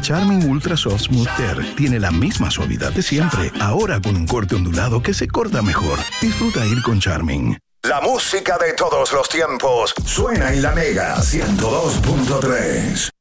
Charmin Ultra Soft Smooth Tear tiene la misma suavidad de siempre, ahora con un corte ondulado que se corta mejor. Disfruta ir con Charmin. La música de todos los tiempos suena en La Mega 102.3.